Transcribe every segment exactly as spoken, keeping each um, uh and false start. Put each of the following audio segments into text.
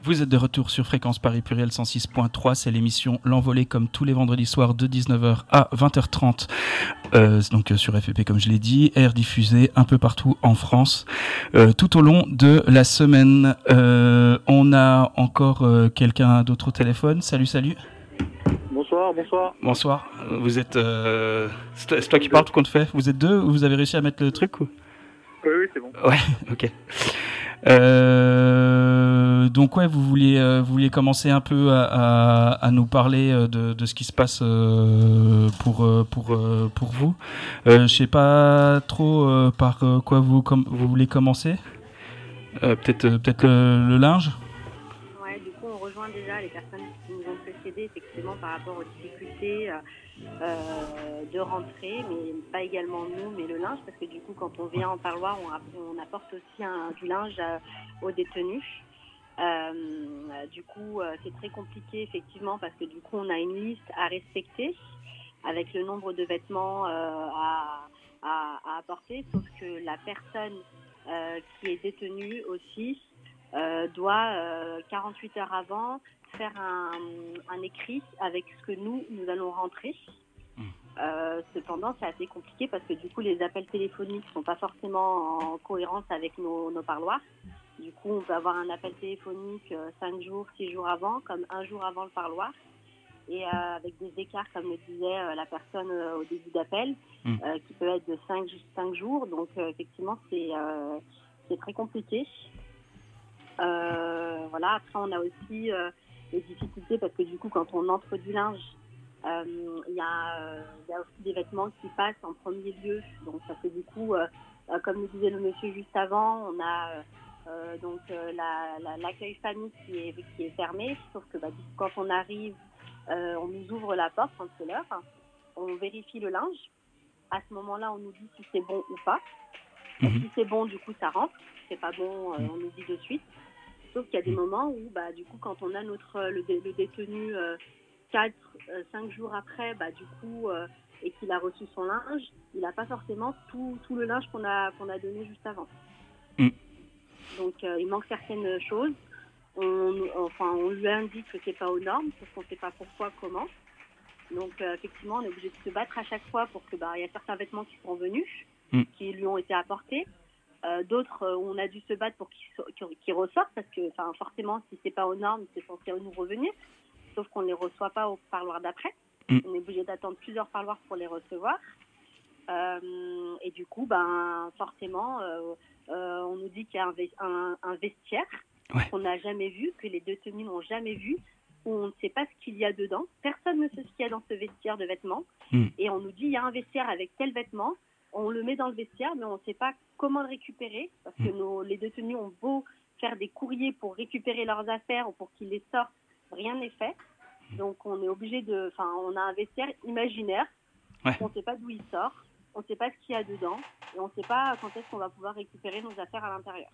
Vous êtes de retour sur Fréquence Paris Pluriel cent six point trois, c'est l'émission L'Envolée comme tous les vendredis soirs de dix-neuf heures à vingt heures trente, euh, donc euh, sur F P P comme je l'ai dit, air diffusé un peu partout en France, euh, tout au long de la semaine. Euh, on a encore euh, quelqu'un d'autre au téléphone. Salut, salut. Bonsoir, bonsoir. Bonsoir, vous êtes... Euh, c'est, toi, c'est toi qui parles, tout compte fait. Vous êtes deux ou vous avez réussi à mettre le truc ou... Oui, oui, c'est bon. Ouais, ok. Euh, donc ouais, vous vouliez, euh, vous vouliez commencer un peu à, à, à nous parler de, de ce qui se passe euh, pour, pour, pour vous. Euh, je sais pas trop euh, par quoi vous, com- vous voulez commencer. Euh, peut-être, euh, peut-être le, le linge. Ouais, du coup, on rejoint déjà les personnes qui nous ont précédés, effectivement, par rapport aux difficultés euh, de rentrée, mais pas également nous, mais le linge, parce que du coup, quand on vient en parloir, on, on apporte aussi un, du linge euh, aux détenus. Euh, du coup, euh, c'est très compliqué, effectivement, parce que du coup, on a une liste à respecter avec le nombre de vêtements euh, à, à, à apporter, sauf que la personne euh, qui est détenue aussi Euh, doit euh, quarante-huit heures avant faire un, un écrit avec ce que nous, nous allons rentrer. Euh, cependant, c'est assez compliqué parce que du coup, les appels téléphoniques ne sont pas forcément en cohérence avec nos, nos parloirs. Du coup, on peut avoir un appel téléphonique euh, cinq jours, six jours avant, comme un jour avant le parloir. Et euh, avec des écarts, comme le disait euh, la personne euh, au début d'appel, mmh. euh, qui peut être de cinq jours. Donc, euh, effectivement, c'est, euh, c'est très compliqué. Euh, voilà. Après, on a aussi euh, des difficultés parce que du coup, quand on entre du linge, il euh, y, euh, y a aussi des vêtements qui passent en premier lieu. Donc, ça fait du coup, euh, euh, comme le disait le monsieur juste avant, on a euh, donc euh, la, la, l'accueil famille qui est, qui est fermé. Sauf que bah, du coup, quand on arrive, euh, on nous ouvre la porte quand c'est l'heure. On vérifie le linge. À ce moment-là, on nous dit si c'est bon ou pas. Mmh. Si c'est bon, du coup, ça rentre. Si c'est pas bon, euh, on nous dit de suite. Sauf qu'il y a des moments où, bah, du coup, quand on a notre le, dé, le détenu euh, quatre, cinq jours après, bah, du coup, euh, et qu'il a reçu son linge, il n'a pas forcément tout, tout le linge qu'on a, qu'on a donné juste avant. Mm. Donc, euh, il manque certaines choses. On, enfin, on lui indique que c'est pas aux normes, parce qu'on ne sait pas pourquoi, comment. Donc, euh, effectivement, on est obligé de se battre à chaque fois pour que, bah, il y a certains vêtements qui sont venus, mm. qui lui ont été apportés. Euh, d'autres, euh, on a dû se battre pour qu'ils, so- qu'ils ressortent parce que, enfin, forcément, si c'est pas aux normes, c'est censé nous revenir. Sauf qu'on ne les reçoit pas au parloir d'après. Mm. On est obligé d'attendre plusieurs parloirs pour les recevoir. Euh, et du coup, ben, forcément, euh, euh, on nous dit qu'il y a un, ve- un, un vestiaire ouais. qu'on n'a jamais vu, que les détenus n'ont jamais vu, où on ne sait pas ce qu'il y a dedans. Personne ne sait ce qu'il y a dans ce vestiaire de vêtements. Mm. Et on nous dit il y a un vestiaire avec tel vêtement. On le met dans le vestiaire, mais on ne sait pas comment le récupérer, parce que nos, les détenus ont beau faire des courriers pour récupérer leurs affaires ou pour qu'ils les sortent, rien n'est fait. Donc on est obligé de... Enfin, on a un vestiaire imaginaire, ouais. on ne sait pas d'où il sort, on ne sait pas ce qu'il y a dedans, et on ne sait pas quand est-ce qu'on va pouvoir récupérer nos affaires à l'intérieur.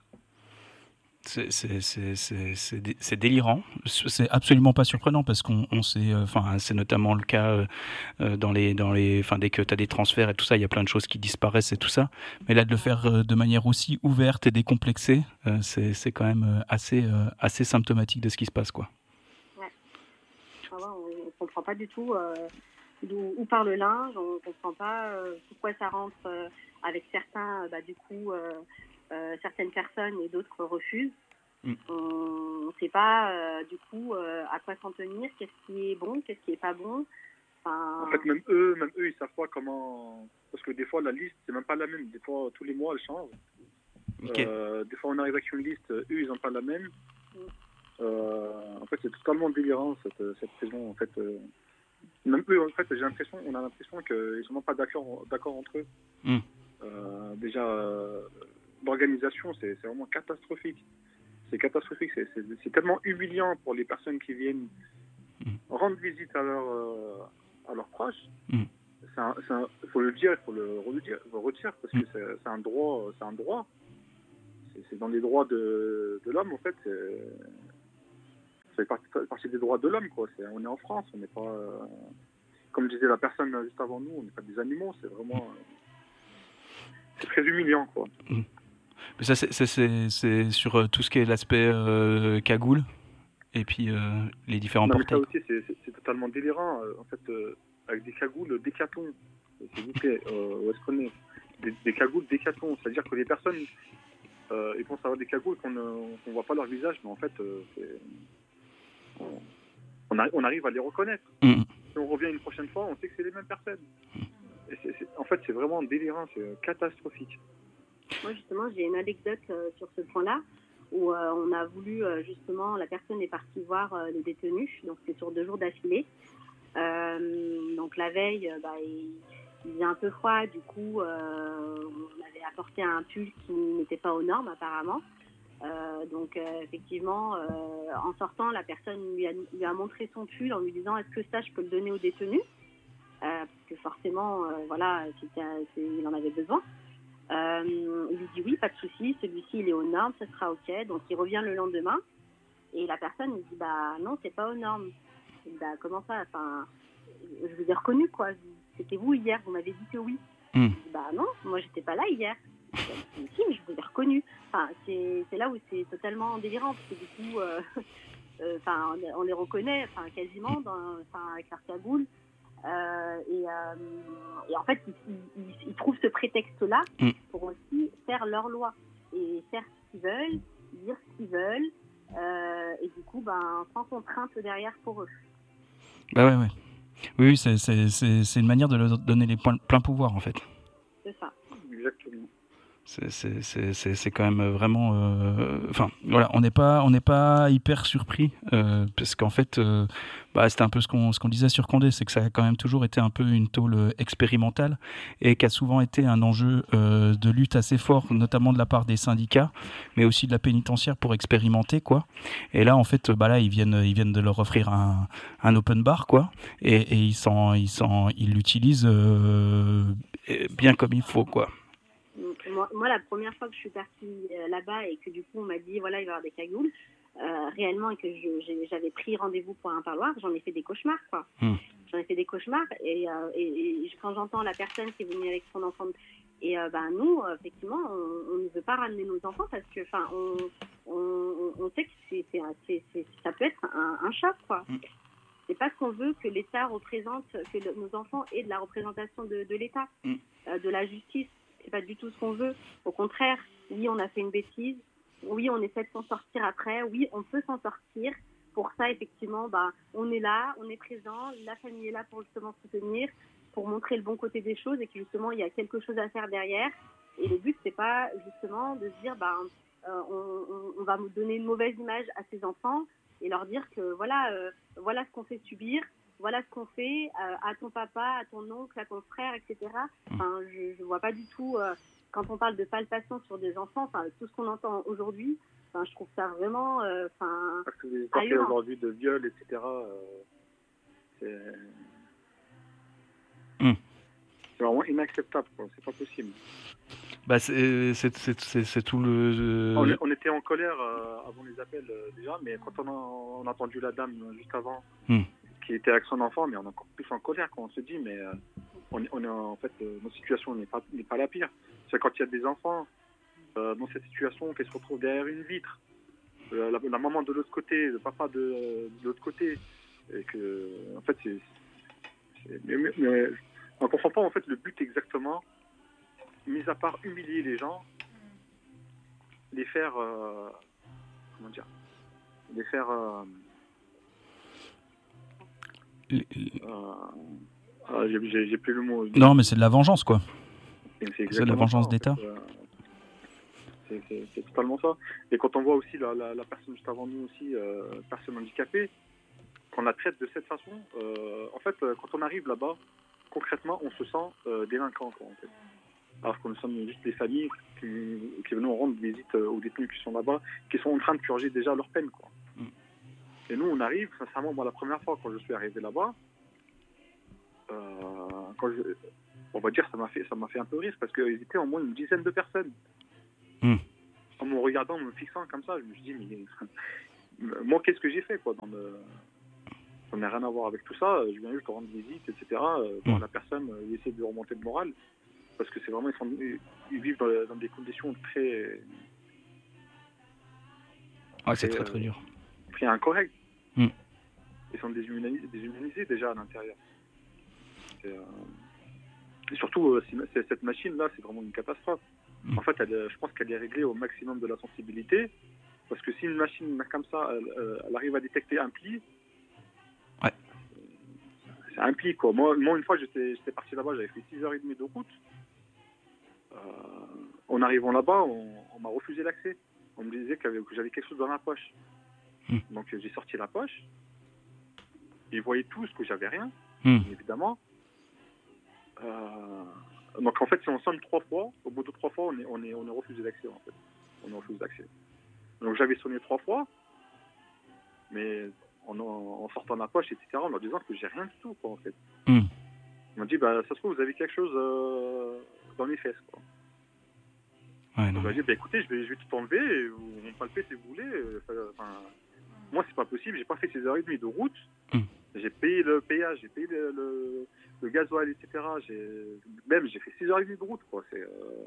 C'est, c'est, c'est, c'est, c'est, dé- c'est délirant. C'est absolument pas surprenant parce qu'on on sait, enfin, euh, c'est notamment le cas euh, dans les, dans les, enfin, dès que tu as des transferts et tout ça, il y a plein de choses qui disparaissent et tout ça. Mais là, de le faire euh, de manière aussi ouverte et décomplexée, euh, c'est, c'est quand même euh, assez, euh, assez symptomatique de ce qui se passe, quoi. Ouais. Ah ouais, on ne comprend pas du tout euh, d'où où part le linge, on ne comprend pas euh, pourquoi ça rentre euh, avec certains, euh, bah, du coup. Euh, Euh, certaines personnes et d'autres refusent. Mm. On ne sait pas euh, du coup euh, à quoi s'en tenir, qu'est-ce qui est bon, qu'est-ce qui est pas bon. Enfin... En fait, même eux, même eux, ils savent pas comment. Parce que des fois, la liste, c'est même pas la même. Des fois, tous les mois, elle change. Okay. Euh, des fois, on arrive avec une liste, eux, ils n'ont pas la même. Mm. Euh, en fait, c'est totalement délirant cette, cette prison. En fait, euh... même eux, en fait, j'ai l'impression, on a l'impression qu'ils sont même pas d'accord, d'accord entre eux. Mm. Euh, déjà. Euh... L'organisation, c'est, c'est vraiment catastrophique. C'est catastrophique. C'est, c'est, c'est tellement humiliant pour les personnes qui viennent mmh. rendre visite à, leur, euh, à leurs proches. Mmh. C'est un, c'est un, faut le dire, il faut le redire, le retirer parce que c'est, c'est un droit. C'est un droit. C'est, c'est dans les droits de, de l'homme, en fait. C'est, c'est partie, partie des droits de l'homme, quoi. C'est, on est en France, on n'est pas. Euh, comme disait la personne juste avant nous, on n'est pas des animaux. C'est vraiment. Euh, c'est très humiliant, quoi. Mmh. Mais ça, c'est, c'est, c'est, c'est sur tout ce qui est l'aspect euh, cagoule. et puis euh, les différents non, portails. Mais ça aussi, c'est, c'est, c'est totalement délirant. En fait, euh, avec des cagoules Décathlon, s'il vous plaît, euh, où est-ce qu'on est des, des cagoules Décathlon, c'est-à-dire que les personnes, euh, ils pensent avoir des cagoules qu'on ne voit pas leur visage, mais en fait, euh, c'est, on, on, arrive, on arrive à les reconnaître. Mmh. Si on revient une prochaine fois, on sait que c'est les mêmes personnes. Et c'est, c'est, en fait, c'est vraiment délirant, c'est catastrophique. Moi, justement, j'ai une anecdote euh, sur ce point-là, où euh, on a voulu, euh, justement, la personne est partie voir euh, les détenus, donc c'est sur deux jours d'affilée. Euh, donc la veille, euh, bah, il, il faisait un peu froid, du coup, euh, on avait apporté un pull qui n'était pas aux normes, apparemment. Euh, donc euh, effectivement, euh, en sortant, la personne lui a, lui a montré son pull en lui disant « Est-ce que ça, je peux le donner aux détenus ?» euh, Parce que forcément, euh, voilà, c'était, c'est, il en avait besoin. Euh, il lui dit oui, pas de souci, celui-ci il est aux normes, ça sera ok. Donc il revient le lendemain et la personne lui dit bah non, c'est pas aux normes. Il dit, bah comment ça, enfin, je vous ai reconnu quoi. C'était vous hier, vous m'avez dit que oui. Mm. Il dit bah non, moi j'étais pas là hier. Je dis, si, mais je vous ai reconnu. Enfin, c'est, c'est là où c'est totalement délirant parce que du coup, euh, euh, enfin, on, on les reconnaît, enfin quasiment, dans, enfin avec leur cagoule. Euh, et, euh, et en fait, ils, ils, ils trouvent ce prétexte-là mm. pour aussi faire leur loi et faire ce qu'ils veulent, dire ce qu'ils veulent, euh, et du coup, ben, sans contrainte derrière pour eux. Bah ouais, ouais. Oui, c'est, c'est, c'est, c'est une manière de leur donner les plein, plein pouvoir, en fait. C'est ça. Exactement. C'est, c'est, c'est, c'est, c'est quand même vraiment... Enfin, euh, voilà, on n'est pas, on n'est pas hyper surpris, euh, parce qu'en fait, euh, bah, c'était un peu ce qu'on, ce qu'on disait sur Condé, c'est que ça a quand même toujours été un peu une tôle expérimentale et qui a souvent été un enjeu euh, de lutte assez fort, notamment de la part des syndicats, mais aussi de la pénitentiaire pour expérimenter, quoi. Et là, en fait, bah là, ils viennent, ils viennent de leur offrir un, un open bar, quoi, et, et ils, s'en, ils, s'en, ils l'utilisent euh, bien comme il faut, quoi. Moi, moi, la première fois que je suis partie euh, là-bas et que du coup on m'a dit voilà il va y avoir des cagoules, euh, réellement, et que je, j'ai, j'avais pris rendez-vous pour un parloir, j'en ai fait des cauchemars quoi. Mmh. J'en ai fait des cauchemars et, euh, et, et quand j'entends la personne qui est venue avec son enfant et euh, ben nous effectivement on, on ne veut pas ramener nos enfants parce que enfin on, on, on sait que c'est, c'est, c'est, c'est, ça peut être un, un choc quoi. Mmh. C'est pas ce qu'on veut que l'État représente, que le, nos enfants aient de la représentation de, de l'État, mmh. euh, de la justice. C'est pas du tout ce qu'on veut. Au contraire, oui, on a fait une bêtise. Oui, on essaie de s'en sortir après. Oui, on peut s'en sortir. Pour ça, effectivement, bah, on est là, on est présent. La famille est là pour justement soutenir, pour montrer le bon côté des choses et que justement, il y a quelque chose à faire derrière. Et le but, c'est pas justement de se dire, bah, euh, on, on, on va donner une mauvaise image à ces enfants et leur dire que voilà, euh, voilà ce qu'on fait subir. Voilà ce qu'on fait euh, à ton papa, à ton oncle, à ton frère, et cetera. Enfin, je ne vois pas du tout, euh, quand on parle de palpation sur des enfants, enfin, tout ce qu'on entend aujourd'hui, enfin, je trouve ça vraiment... Euh, Parce que les histoires aujourd'hui de viol, et cetera, euh, c'est... Mm. c'est vraiment inacceptable, quoi. C'est pas possible. Bah, c'est, c'est, c'est, c'est, c'est tout le... On, on était en colère euh, avant les appels euh, déjà, mais quand on a, on a entendu la dame juste avant... Mm. qui était avec son enfant, mais on est encore plus en colère quand on se dit, mais euh, on, est, on est en fait, euh, notre situation n'est pas, n'est pas la pire. C'est quand il y a des enfants euh, dans cette situation, qui se retrouvent derrière une vitre, euh, la, la maman de l'autre côté, le papa de, de l'autre côté, et que, en fait, c'est... c'est mais, mais, mais, on ne comprend pas, en fait, le but exactement, mis à part humilier les gens, les faire... Euh, comment dire Les faire... Euh, Euh, euh, j'ai, j'ai, j'ai plus le mot. Non, mais c'est de la vengeance, quoi. C'est, c'est, c'est de la vengeance ça, d'État. En fait, euh, c'est, c'est, c'est totalement ça. Et quand on voit aussi la, la, la personne juste avant nous aussi, euh, personne handicapée, qu'on la traite de cette façon, euh, en fait, quand on arrive là-bas, concrètement, on se sent euh, délinquant, quoi, en fait. Alors que nous sommes juste des familles qui, qui venons rendre visite aux détenus qui sont là-bas, qui sont en train de purger déjà leur peine, quoi. Mm. Et nous, on arrive, sincèrement, moi, la première fois, quand je suis arrivé là-bas, euh, quand je, on va dire, ça m'a fait, ça m'a fait un peu rire, parce qu'ils étaient au moins une dizaine de personnes. Mm. En me regardant, en me fixant comme ça, je me suis dit, mais moi, qu'est-ce que j'ai fait, quoi, dans le... Ça n'a rien à voir avec tout ça, je viens juste rendre visite, et cetera. Quand mm. la personne euh, essaie de remonter le moral, parce que c'est vraiment, ils, sont, ils vivent dans, dans des conditions très... Ouais, c'est très, très dur. Très incorrectes. Mm. Ils sont déshumanisés, déshumanisés déjà à l'intérieur. C'est, euh... Et surtout, euh, c'est, cette machine-là, c'est vraiment une catastrophe. Mm. En fait, elle, je pense qu'elle est réglée au maximum de la sensibilité. Parce que si une machine comme ça, elle, elle arrive à détecter un pli, ouais. c'est un pli, quoi. Moi, moi une fois, j'étais, j'étais parti là-bas, j'avais fait six heures trente de route. Euh, en arrivant là-bas, on, on m'a refusé l'accès. On me disait que j'avais quelque chose dans la poche. Mm. Donc, j'ai sorti la poche. Ils voyaient tous que j'avais rien, mm. évidemment. Euh, donc, en fait, si on sonne trois fois, au bout de trois fois, on est, on est, on est refusé d'accès, en fait. On est refusé d'accès. Donc, j'avais sonné trois fois, mais en, en sortant de la poche, et cetera, en leur disant que j'ai rien du tout, quoi, en fait. Mm. Ils m'ont dit, bah, ça se trouve, vous avez quelque chose euh, dans les fesses, quoi. Ouais, donc, j'ai dit, bah, écoutez, je vais, je vais tout enlever, et vous me palpez si vous voulez. Enfin, moi, c'est pas possible, j'ai pas fait six heures trente de route. Mm. J'ai payé le péage, j'ai payé le, le, le gasoil, et cetera. J'ai, même, j'ai fait six heures trente de route, quoi. C'est, euh...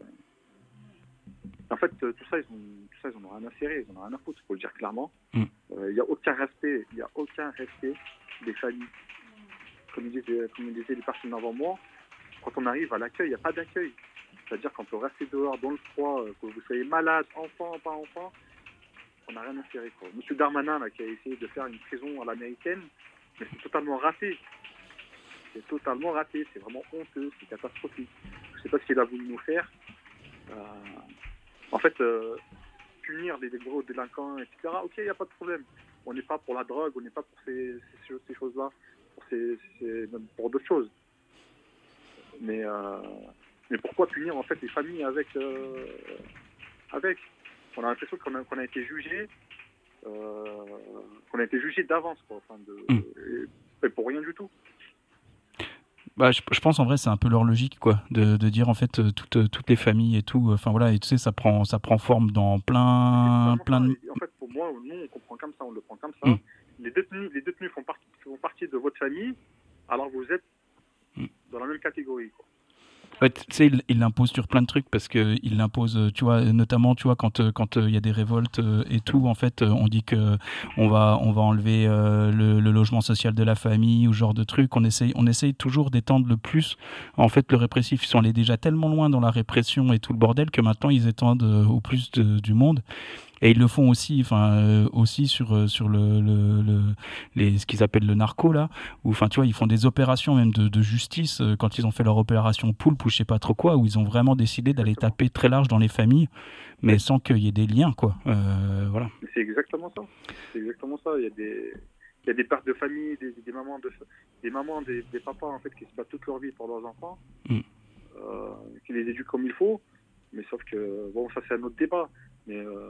En fait, tout ça, ils ont, tout ça, ils en ont rien à serrer, ils en ont rien à foutre, il faut le dire clairement. Il mm. n'y euh, a aucun respect, il n'y a aucun respect des familles. Comme disaient, comme disaient les personnes avant moi, quand on arrive à l'accueil, il n'y a pas d'accueil. C'est-à-dire qu'on peut rester dehors dans le froid, que vous soyez malade, enfant, pas enfant, on n'a rien à serrer, quoi. Monsieur Darmanin, là, qui a essayé de faire une prison à l'américaine, mais c'est totalement raté. C'est totalement raté, c'est vraiment honteux, c'est catastrophique. Je ne sais pas ce qu'il a voulu nous faire. Euh... En fait, euh, punir les, les gros délinquants, et cetera, ok, il n'y a pas de problème. On n'est pas pour la drogue, on n'est pas pour ces, ces, ces choses-là, pour, ces, ces, pour d'autres choses. Mais, euh, mais pourquoi punir en fait les familles avec, euh, avec on a l'impression qu'on a, qu'on a été jugé, euh, qu'on a été jugé d'avance, quoi, enfin de, mm. et, et pour rien du tout. Bah, je, je pense en vrai c'est un peu leur logique, quoi, de, de dire en fait euh, toutes, toutes les familles et tout, enfin voilà, et tu sais ça prend ça prend forme dans plein plein de... En fait pour moi, nous on comprend comme ça, on le prend comme ça. Mm. Les détenus les détenus font partie font partie de votre famille, alors vous êtes mm. dans la même catégorie, quoi. Ouais, tu sais, il, il l'impose sur plein de trucs parce que il l'impose, tu vois, notamment, tu vois, quand quand il y a des révoltes et tout, en fait, on dit que on va on va enlever euh, le, le logement social de la famille ou ce genre de trucs. On essaye on essaye toujours d'étendre le plus. En fait, le répressif, ils sont allés déjà tellement loin dans la répression et tout le bordel que maintenant ils étendent au plus de, du monde. Et ils le font aussi, enfin euh, aussi sur sur le, le, le les ce qu'ils appellent le narco là, où enfin tu vois ils font des opérations même de, de justice euh, quand ils ont fait leur opération Poulpe ou je sais pas trop quoi, où ils ont vraiment décidé d'aller taper très large dans les familles, mais sans qu'il y ait des liens, quoi. Euh, voilà. C'est exactement ça. C'est exactement ça. Il y a des il y a des pères de famille, des, des mamans de des mamans, des, des papas en fait qui se battent toute leur vie pour leurs enfants, mm. euh, qui les éduquent comme il faut, mais sauf que bon ça c'est un autre débat. Mais euh...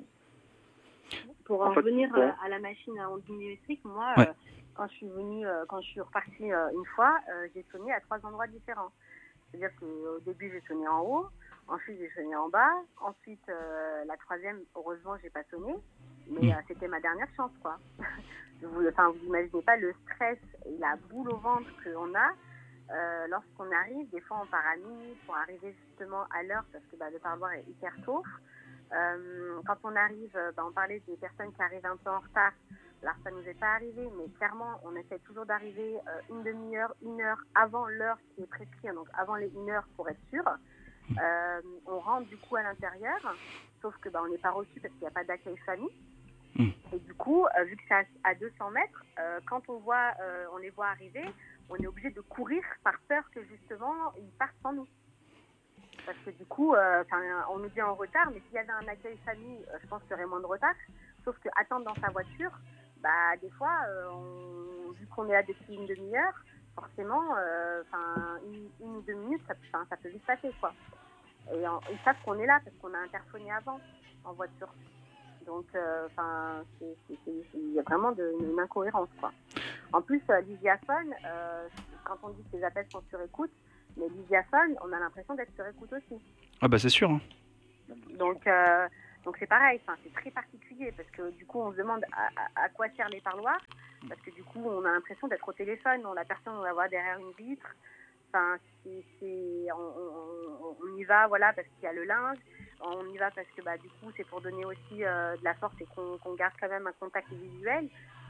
pour en, en fait, revenir bon. à la machine à ondes millimétriques, moi, ouais. euh, quand je suis venue, euh, quand je suis repartie euh, une fois, euh, j'ai sonné à trois endroits différents. C'est-à-dire qu'au début, j'ai sonné en haut, ensuite j'ai sonné en bas, ensuite euh, la troisième, heureusement, j'ai pas sonné, mais euh, c'était ma dernière chance, quoi. vous, enfin, vous imaginez pas le stress et la boule au ventre qu'on a. Euh, lorsqu'on arrive, des fois on part à minuit pour arriver justement à l'heure parce que bah, le parloir est hyper tôt. Euh, quand on arrive, bah, on parlait des personnes qui arrivent un peu en retard. Alors ça nous est pas arrivé, mais clairement on essaie toujours d'arriver euh, une demi-heure, une heure avant l'heure qui est prescrite, donc avant les une heure pour être sûr. Euh, on rentre du coup à l'intérieur, sauf que bah, on n'est pas reçu parce qu'il n'y a pas d'accueil famille. Mm. Et du coup, euh, vu que c'est à, à deux cents mètres, euh, quand on voit, euh, on les voit arriver, on est obligé de courir par peur que justement ils partent sans nous. Parce que du coup, euh, on nous dit en retard, mais s'il y avait un accueil famille, euh, je pense qu'il y aurait moins de retard. Sauf que attendre dans sa voiture, bah des fois, euh, on, vu qu'on est là depuis une demi-heure, forcément, euh, une, une ou deux minutes, ça, ça peut vite passer, quoi. Et en, ils savent qu'on est là parce qu'on a interphoné avant en voiture. Donc, enfin, euh, il y a vraiment de, une incohérence, quoi. En plus, euh, l'Isiaphone, euh, quand on dit que les appels sont sur écoute, mais l'Isiaphone, on a l'impression d'être sur écoute aussi. Ah bah c'est sûr. Hein. Donc, euh, donc c'est pareil, c'est très particulier parce que du coup, on se demande à, à, à quoi servent les parloirs, parce que du coup, on a l'impression d'être au téléphone, on, la personne, on la voit derrière une vitre. Enfin, c'est, c'est, on, on, on y va, voilà, parce qu'il y a le linge. On y va parce que bah, du coup, c'est pour donner aussi euh, de la force et qu'on, qu'on garde quand même un contact visuel.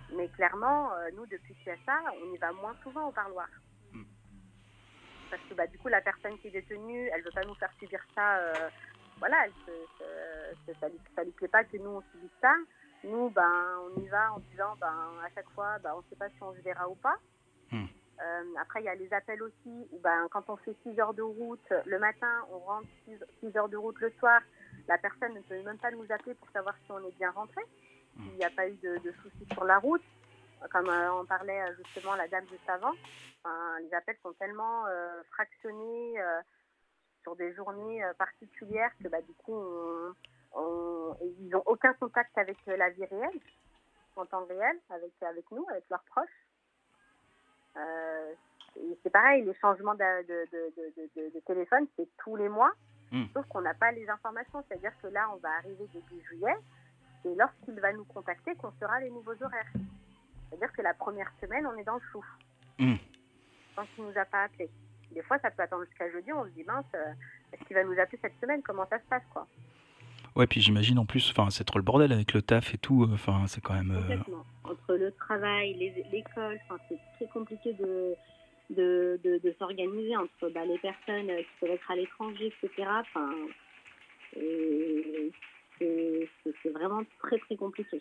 Mais clairement, euh, nous, depuis qu'il y a ça, on y va moins souvent au parloir. Mm. Parce que bah, du coup, la personne qui est détenue, elle ne veut pas nous faire subir ça. Euh, voilà, elle se, se, ça ne lui plaît pas que nous, on subisse ça. Nous, ben, on y va en disant, ben, à chaque fois, ben, on ne sait pas si on se verra ou pas. Mm. Euh, après, il y a les appels aussi, où ben, quand on fait six heures de route le matin, on rentre six heures de route le soir, la personne ne peut même pas nous appeler pour savoir si on est bien rentré. Il n'y a pas eu de, de soucis sur la route. Comme euh, on parlait justement la dame juste avant, enfin, les appels sont tellement euh, fractionnés euh, sur des journées euh, particulières que bah, du coup, on, on, ils n'ont aucun contact avec euh, la vie réelle, en temps réel, avec, avec nous, avec leurs proches. Euh, et c'est pareil, les changements de, de, de, de, de, de téléphone, c'est tous les mois, mmh. sauf qu'on n'a pas les informations. C'est-à-dire que là, on va arriver début juillet. Et lorsqu'il va nous contacter, qu'on sera les nouveaux horaires. C'est-à-dire que la première semaine, on est dans le flou. Mmh. Tant qu'il ne nous a pas appelé. Des fois, ça peut attendre jusqu'à jeudi, on se dit, mince, euh, est-ce qu'il va nous appeler cette semaine? Comment ça se passe, quoi? Ouais, puis j'imagine en plus, c'est trop le bordel avec le taf et tout, enfin, c'est quand même... Euh... Complètement. Entre le travail, les, l'école, c'est très compliqué de, de, de, de s'organiser entre bah, les personnes qui peuvent être à l'étranger, et cetera. Enfin, et... C'est, c'est, c'est vraiment très très compliqué.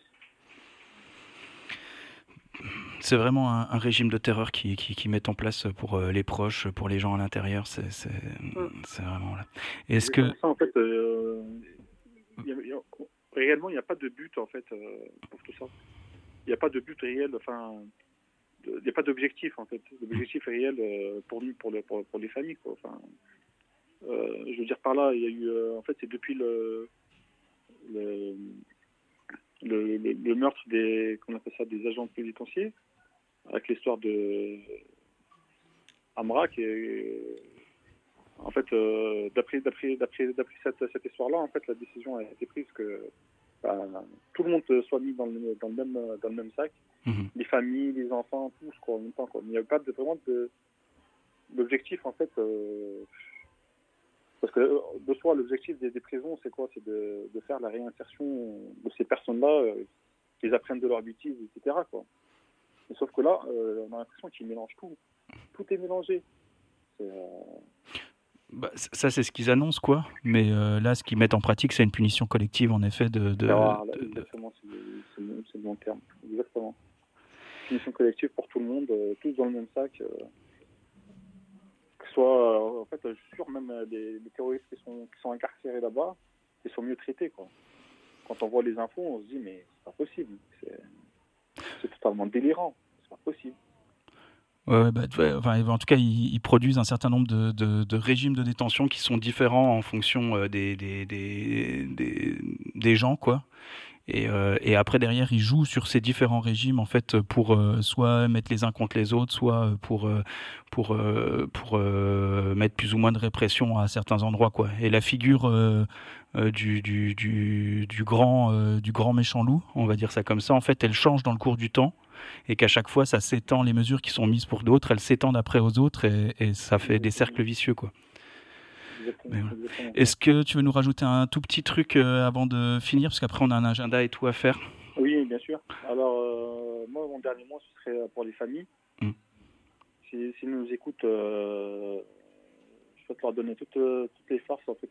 C'est vraiment un, un régime de terreur qui, qui, qui met en place pour euh, les proches, pour les gens à l'intérieur. C'est, c'est, mm. c'est vraiment là. Est-ce que ça, en fait, euh, y a, y a, réellement, il n'y a pas de but en fait euh, pour tout ça. Il n'y a pas de but réel. Enfin, il n'y a pas d'objectif en fait. L'objectif réel euh, pour nous, pour, le, pour, pour les familles, quoi. Enfin, euh, je veux dire par là, il y a eu, euh, en fait, c'est depuis le Le, le, le, le meurtre des, qu'on appelle ça, des agents pénitentiaires, avec l'histoire de Amra, qui est, en fait, euh, d'après, d'après, d'après, d'après cette, cette histoire-là, en fait, la décision a été prise que bah, tout le monde soit mis dans le, dans le même, dans le même sac, mm-hmm. les familles, les enfants, tous, quoi, en même temps, quoi. Il n'y a pas de, vraiment de, d'objectif, en fait. Euh, Parce que de soi, l'objectif des, des prisons, c'est quoi? C'est de, de faire la réinsertion de ces personnes-là, euh, qu'ils apprennent de leurs bêtises, et cetera, quoi. Mais sauf que là, euh, on a l'impression qu'ils mélangent tout. Tout est mélangé. C'est, euh... bah, ça, c'est ce qu'ils annoncent, quoi. Mais euh, là, ce qu'ils mettent en pratique, c'est une punition collective, en effet, de... de, Alors, là, de, exactement, c'est le, c'est, le, c'est le long terme. Exactement. Punition collective pour tout le monde, euh, tous dans le même sac. Euh... Soit, euh, en fait, je suis sûr, même les, les terroristes qui sont, qui sont incarcérés là-bas, ils sont mieux traités, quoi. Quand on voit les infos, on se dit, mais c'est pas possible. C'est, c'est totalement délirant. C'est pas possible. Ouais, bah, ouais, enfin, en tout cas, ils, ils produisent un certain nombre de, de, de régimes de détention qui sont différents en fonction euh, des, des, des, des, des gens, quoi. Et, euh, et après, derrière, ils jouent sur ces différents régimes, en fait, pour euh, soit mettre les uns contre les autres, soit pour, euh, pour, euh, pour euh, mettre plus ou moins de répression à certains endroits, quoi. Et la figure euh, euh, du, du, du, du, grand, euh, du grand méchant loup, on va dire ça comme ça, en fait, elle change dans le cours du temps. Et qu'à chaque fois, ça s'étend, les mesures qui sont mises pour d'autres, elles s'étendent après aux autres, et, et ça fait des cercles vicieux, quoi. Mais voilà. Est-ce que tu veux nous rajouter un tout petit truc euh, avant de finir, parce qu'après on a un agenda et tout à faire? Oui, bien sûr. Alors, euh, moi, mon dernier mot, ce serait pour les familles. Mm. Si, si nous écoutent, euh, je souhaite leur donner toutes, toutes les forces en fait,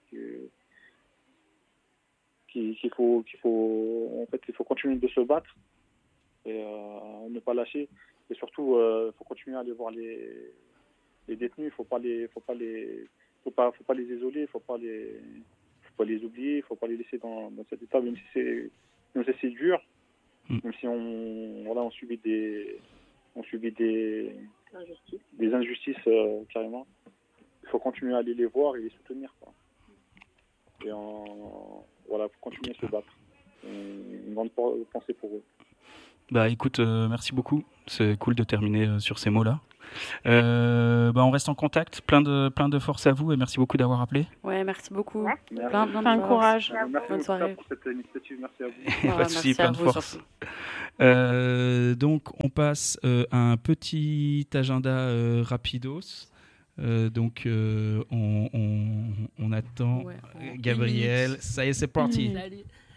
qu'il, qu'il, faut, qu'il, faut, en fait, il faut continuer de se battre et euh, ne pas lâcher. Et surtout, il euh, faut continuer à aller voir les, les détenus. Il ne faut pas les... Faut pas les Faut pas, faut pas les isoler, faut pas les, faut pas les oublier, faut pas les laisser dans, dans cet état, même si c'est, même si c'est dur, mm. même si on, voilà, on subit des, on subit des, Injustice. des injustices euh, carrément. Il faut continuer à aller les voir et les soutenir, quoi. Et en, voilà, faut continuer à se battre. Une grande pensée pour eux. Bah écoute, euh, merci beaucoup. C'est cool de terminer euh, sur ces mots-là. Euh, bah on reste en contact. Plein de, plein de force à vous et merci beaucoup d'avoir appelé. Ouais, merci beaucoup. Merci. Plein, plein de plein de courage. Merci Bonne soirée. pour cette initiative. Merci à vous. Pas de soucis, plein de force. Euh, donc on passe euh, à un petit agenda euh, rapidos. Euh, donc euh, on, on, on attend ouais, on... Gabriel. Ça y est, c'est parti. Salut.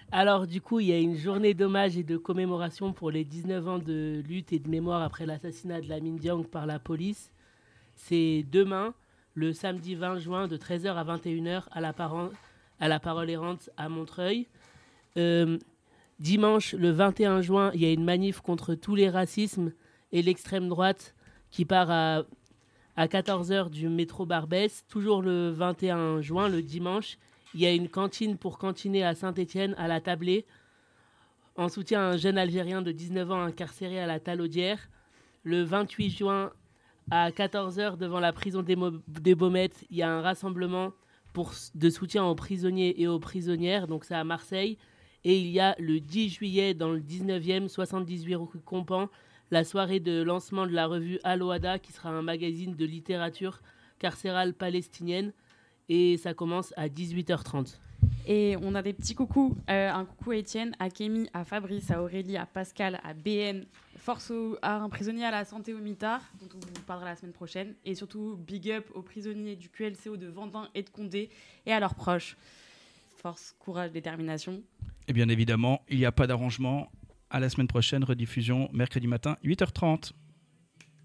Alors, du coup, il y a une journée d'hommage et de commémoration pour les dix-neuf ans de lutte et de mémoire après l'assassinat de Lamine Diang par la police. C'est demain, le samedi vingt juin, de treize heures à vingt et une heures, à la, Paran- à la Parole Errante à Montreuil. Euh, dimanche, le vingt et un juin, il y a une manif contre tous les racismes et l'extrême droite qui part à, à quatorze heures du métro Barbès. Toujours le vingt et un juin, le dimanche, il y a une cantine pour cantiner à Saint-Étienne, à la Tablée, en soutien à un jeune Algérien de dix-neuf ans incarcéré à la Talaudière. Le vingt-huit juin, à quatorze heures, devant la prison des, Mo- des Baumettes, il y a un rassemblement pour, de soutien aux prisonniers et aux prisonnières, donc c'est à Marseille. Et il y a le dix juillet, dans le dix-neuvième, soixante-dix-huit rue Compan, la soirée de lancement de la revue Al-Ouada, qui sera un magazine de littérature carcérale palestinienne. Et ça commence à dix-huit heures trente. Et on a des petits coucous. Euh, un coucou à Étienne, à Kémy, à Fabrice, à Aurélie, à Pascal, à B N, force au, à un prisonnier à la santé au mitard, dont on vous parlera la semaine prochaine. Et surtout, big up aux prisonniers du Q L C O de Vendin et de Condé et à leurs proches. Force, courage, détermination. Et bien évidemment, il n'y a pas d'arrangement. À la semaine prochaine, rediffusion mercredi matin, huit heures trente.